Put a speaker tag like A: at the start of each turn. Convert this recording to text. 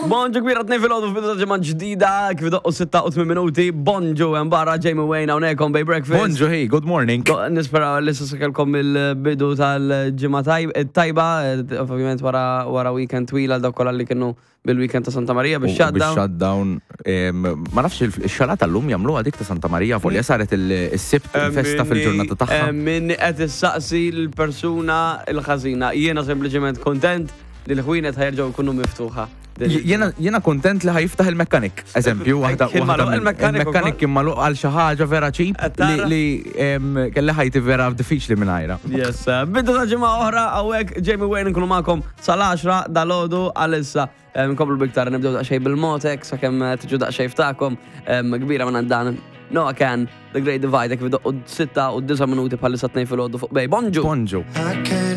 A: Bonġu kbira t-nej fil-ħodu fil ġemma ġdida, kif doqqu 6 minuti. Bonġu, barra Jamie Wayne għonekom Bay Breakfast.
B: Bonġu, hey, good morning.
A: Nisperaw l-issa sakelkom il-bidu tal-ġemma tajba, ovvijament wara weekend twila l-daw kolla li kienu bil-weekend ta' Santa Maria bil-shutdown.
B: Bil-shutdown. Ma nafx il-xalata l-lum jamlu għadik ta' Santa Maria, folja saret il-sibt festa fil-ġurnata taħħa.
A: Minni għed il-saqsi l-persuna il-ħazina. Jiena sempliciment kontent li l-ħwienet ħajrġaw kunu miftuħa.
B: Jena kontent li ħajiftaħ il-mekanik. Eżempju, il-mekanik kien maluq għal xi ħaġa vera cheap li kelli ħajti vera diffiċli minn għajra.
A: Yes, biddu ta' ġimgħa oħra hawnhekk Jamie Wayne nkunu magħkom sal-10 dal-għodu għal-issa. Nkomplu biktar nibdew daqsxejn bil-motek sakemm tiġu daqsxejn ftakom kbira minn dan. Noah Kahan, The Great Divide, kif doqqu 6 u 9 minuti bħalissa 2 fil-ħodu fuq Bej. Bonġu!
B: Bonġu!